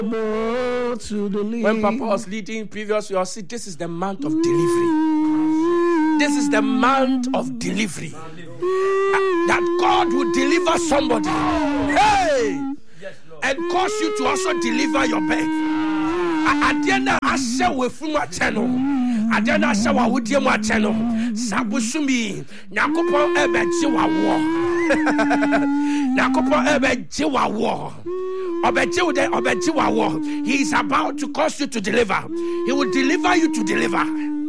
When Papa was leading previously, I said, this is the month of delivery. This is the month of delivery. That God will deliver somebody. Hey! And cause you to also deliver your birth. Adiana asha we from a channel. Adiana asha wa wudi mu a channel. Sabusumi Nyakopon ebe jiwa wo. Nyakopon ebe jiwa wo. He is about to cause you to deliver. He will deliver you to deliver.